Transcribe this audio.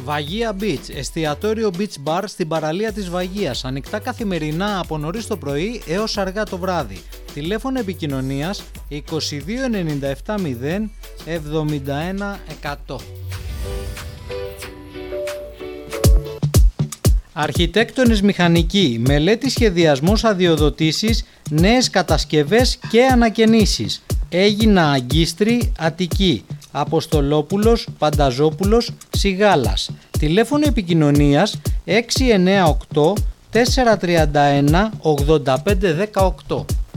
Βαγία Beach, εστιατόριο Beach Bar στην παραλία της Βαγίας, ανοιχτά καθημερινά από νωρίς το πρωί έως αργά το βράδυ. Τηλέφωνο επικοινωνίας 22 97 0 71 100. Αρχιτέκτονες μηχανικοί, μελέτη σχεδιασμός αδειοδοτήσεις, νέες κατασκευές και ανακαινήσεις. Έγινα Αγκίστρη, Αττική, Αποστολόπουλος, Πανταζόπουλος, Σιγάλας. Τηλέφωνο επικοινωνίας 698 431 85 18.